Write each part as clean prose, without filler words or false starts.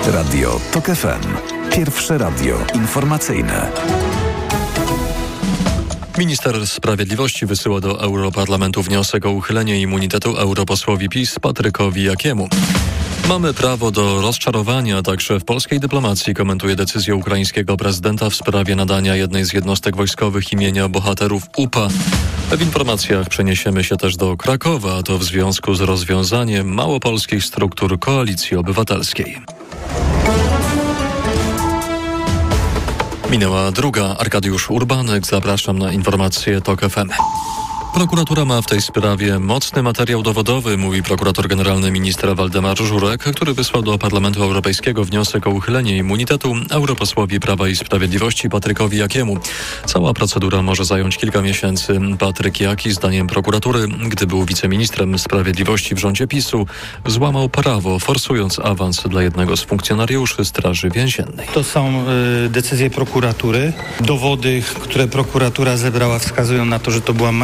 Radio TOK FM. Pierwsze radio informacyjne. Minister Sprawiedliwości wysyła do Europarlamentu wniosek o uchylenie immunitetu europosłowi PiS Patrykowi Jakiemu. Mamy prawo do rozczarowania także w polskiej dyplomacji, komentuje decyzję ukraińskiego prezydenta w sprawie nadania jednej z jednostek wojskowych imienia bohaterów UPA. W informacjach przeniesiemy się też do Krakowa, a to w związku z rozwiązaniem małopolskich struktur Koalicji Obywatelskiej. Minęła druga. Arkadiusz Urbanek. Zapraszam na informacje TOK FM. Prokuratura ma w tej sprawie mocny materiał dowodowy, mówi prokurator generalny ministra Waldemar Żurek, który wysłał do Parlamentu Europejskiego wniosek o uchylenie immunitetu europosłowi Prawa i Sprawiedliwości Patrykowi Jakiemu. Cała procedura może zająć kilka miesięcy. Patryk Jaki, zdaniem prokuratury, gdy był wiceministrem sprawiedliwości w rządzie PiS-u, złamał prawo, forsując awans dla jednego z funkcjonariuszy Straży Więziennej. To są decyzje prokuratury. Dowody, które prokuratura zebrała, wskazują na to, że to była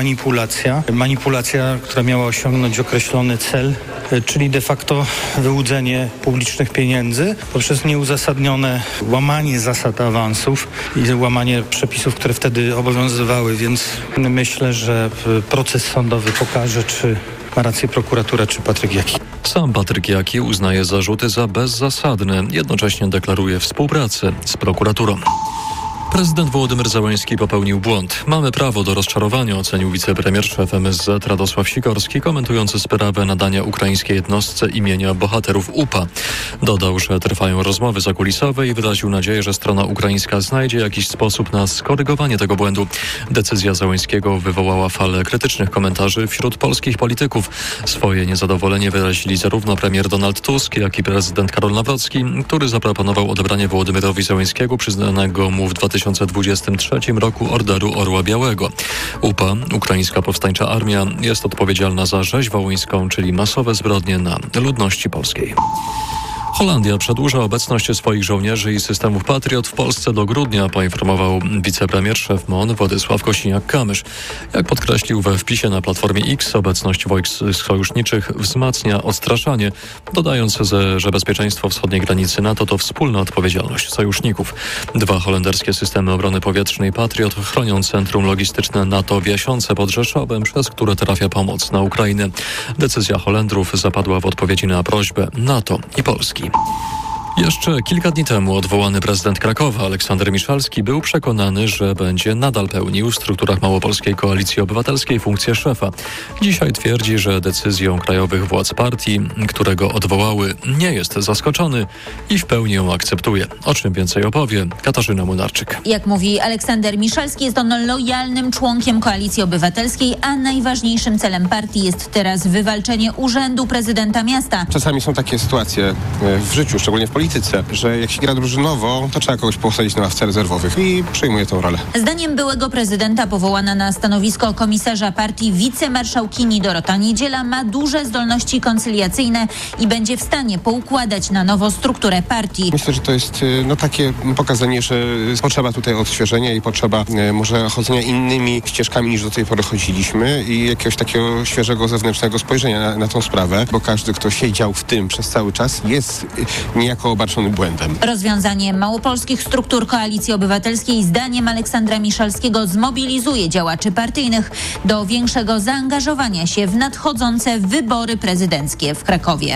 manipulacja, która miała osiągnąć określony cel, czyli de facto wyłudzenie publicznych pieniędzy poprzez nieuzasadnione łamanie zasad awansów i łamanie przepisów, które wtedy obowiązywały, więc myślę, że proces sądowy pokaże, czy ma rację prokuratura, czy Patryk Jaki. Sam Patryk Jaki uznaje zarzuty za bezzasadne, jednocześnie deklaruje współpracę z prokuraturą. Prezydent Wołodymyr Zełenski popełnił błąd. Mamy prawo do rozczarowania, ocenił wicepremier szef MSZ Radosław Sikorski, komentujący sprawę nadania ukraińskiej jednostce imienia bohaterów UPA. Dodał, że trwają rozmowy zakulisowe i wyraził nadzieję, że strona ukraińska znajdzie jakiś sposób na skorygowanie tego błędu. Decyzja Zełenskiego wywołała falę krytycznych komentarzy wśród polskich polityków. Swoje niezadowolenie wyrazili zarówno premier Donald Tusk, jak i prezydent Karol Nawrocki, który zaproponował odebranie Wołodymyrowi Zełenskiemu przyznanego mu w 2023 roku Orderu Orła Białego. UPA, Ukraińska Powstańcza Armia, jest odpowiedzialna za rzeź wołyńską, czyli masowe zbrodnie na ludności polskiej. Holandia przedłuża obecność swoich żołnierzy i systemów Patriot w Polsce do grudnia, poinformował wicepremier szef MON Władysław Kosiniak-Kamysz. Jak podkreślił we wpisie na Platformie X, obecność wojsk sojuszniczych wzmacnia odstraszanie, dodając, że bezpieczeństwo wschodniej granicy NATO to wspólna odpowiedzialność sojuszników. 2 holenderskie systemy obrony powietrznej Patriot chronią centrum logistyczne NATO w Jasiące pod Rzeszowem, przez które trafia pomoc na Ukrainę. Decyzja Holendrów zapadła w odpowiedzi na prośbę NATO i Polski. Jeszcze kilka dni temu odwołany prezydent Krakowa Aleksander Miszalski był przekonany, że będzie nadal pełnił w strukturach małopolskiej Koalicji Obywatelskiej funkcję szefa. Dzisiaj twierdzi, że decyzją krajowych władz partii, którego odwołały, nie jest zaskoczony i w pełni ją akceptuje. O czym więcej opowie Katarzyna Młynarczyk. Jak mówi Aleksander Miszalski, jest on lojalnym członkiem Koalicji Obywatelskiej, a najważniejszym celem partii jest teraz wywalczenie urzędu prezydenta miasta. Czasami są takie sytuacje w życiu, szczególnie w polityce, że jak się gra drużynowo, to trzeba kogoś posadzić na ławce rezerwowych i przyjmuje tą rolę. Zdaniem byłego prezydenta powołana na stanowisko komisarza partii wicemarszałkini Dorota Niedziela ma duże zdolności koncyliacyjne i będzie w stanie poukładać na nowo strukturę partii. Myślę, że to jest takie pokazanie, że potrzeba tutaj odświeżenia i potrzeba może chodzenia innymi ścieżkami niż do tej pory chodziliśmy i jakiegoś takiego świeżego zewnętrznego spojrzenia na tą sprawę, bo każdy, kto siedział w tym przez cały czas, jest niejako obarczony błędem. Rozwiązanie małopolskich struktur Koalicji Obywatelskiej zdaniem Aleksandra Miszalskiego zmobilizuje działaczy partyjnych do większego zaangażowania się w nadchodzące wybory prezydenckie w Krakowie.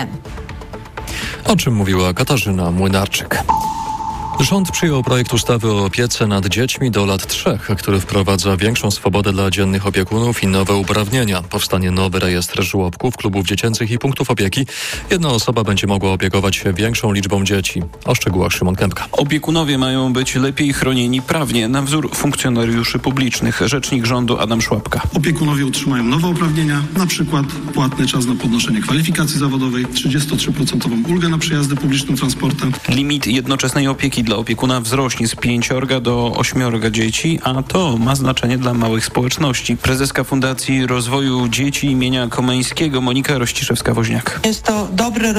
O czym mówiła Katarzyna Młynarczyk. Rząd przyjął projekt ustawy o opiece nad dziećmi do lat 3, który wprowadza większą swobodę dla dziennych opiekunów i nowe uprawnienia. Powstanie nowy rejestr żłobków, klubów dziecięcych i punktów opieki. Jedna osoba będzie mogła opiekować się większą liczbą dzieci. O szczegółach Szymon Kępka. Opiekunowie mają być lepiej chronieni prawnie, na wzór funkcjonariuszy publicznych. Rzecznik rządu Adam Szłapka. Opiekunowie otrzymają nowe uprawnienia, na przykład płatny czas na podnoszenie kwalifikacji zawodowej, 33% ulgę na przejazdy publicznym transportem. Limit jednoczesnej opieki dla opiekuna wzrośnie z 5 do 8 dzieci, a to ma znaczenie dla małych społeczności. Prezeska Fundacji Rozwoju Dzieci imienia Komeńskiego Monika Rościszewska-Woźniak. Jest to dobre